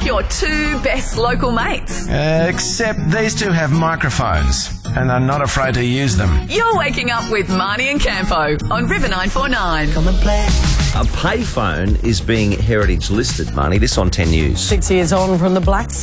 your two best local mates. Except these two have microphones and are not afraid to use them. You're waking up with Marnie and Campo on River 949. Come and play. A payphone is being heritage listed, Marnie. This on 10 News. 6 years on from the Blacks.